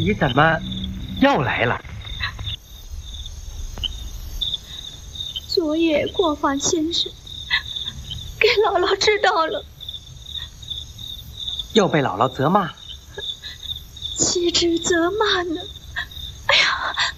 你怎么又来了？ 昨夜过访先生给姥姥知道了， 又被姥姥责骂？ 岂止责骂呢？哎呀，